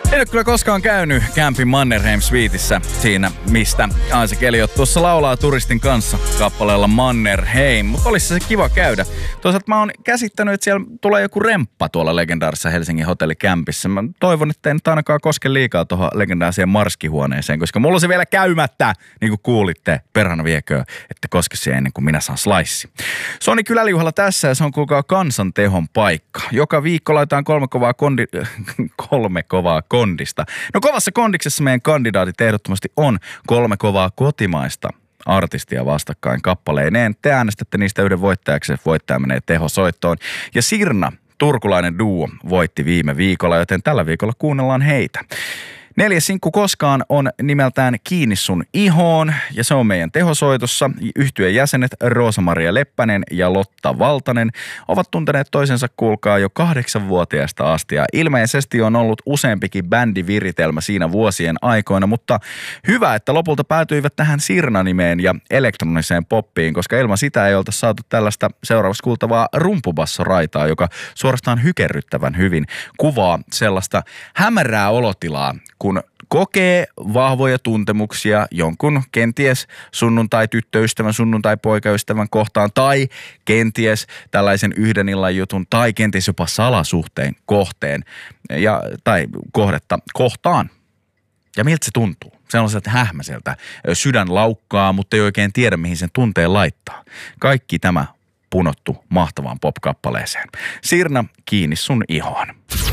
En ole kyllä koskaan käynyt Campin Mannerheim Suitessa, siinä mistä Isaac Elliot tuossa laulaa turistin kanssa kappaleella Mannerheim, mutta olisi se kiva käydä. Toisaalta mä oon käsittänyt, että siellä tulee joku remppa tuolla legendaarisessa Helsingin hotellikämpissä. Mä toivon, että ei nyt ainakaan koske liikaa tuohon legendaariseen marskihuoneeseen, koska mulla on se vielä käymättä, niin kuin kuulitte, perhana vieköön, että koske siihen ennen kuin minä saan slice. Soni Kyläliuhalla tässä ja se on kuulkaa kansantehon paikka. Joka viikko laitetaan kolme kovaa kondista. No kovassa kondiksessa meidän kandidaatit ehdottomasti on 3 kovaa kotimaista artistia vastakkain kappaleineen. Te äänestätte niistä yhden voittajaksi, voittaja menee tehosoittoon. Ja Sirna, turkulainen duo, voitti viime viikolla, joten tällä viikolla kuunnellaan heitä. 4. sinkku koskaan on nimeltään Kiinni sun ihoon ja se on meidän tehosoitossa. Yhtyeen jäsenet Roosa-Maria Leppänen ja Lotta Valtanen ovat tunteneet toisensa kuulkaa jo 8-vuotiaasta asti ja ilmeisesti on ollut useampikin bändiviritelmä siinä vuosien aikoina, mutta hyvä, että lopulta päätyivät tähän Sirna-nimeen ja elektroniseen poppiin, koska ilman sitä ei oltaisi saatu tällaista seuraavaksi kuultavaa rumpubassoraitaa, joka suorastaan hykerryttävän hyvin kuvaa sellaista hämärää olotilaa, kun kokee vahvoja tuntemuksia jonkun kenties sunnuntai-tyttöystävän, sunnuntai-poikaystävän kohtaan tai kenties tällaisen yhden illan jutun tai kenties jopa salasuhteen kohteen tai kohdetta kohtaan. Ja miltä se tuntuu? Sellaiselta hähmäseltä. Sydän laukkaa, mutta ei oikein tiedä, mihin sen tunteen laittaa. Kaikki tämä punottu mahtavaan pop-kappaleeseen. Sirna, Kiinni sun ihoon.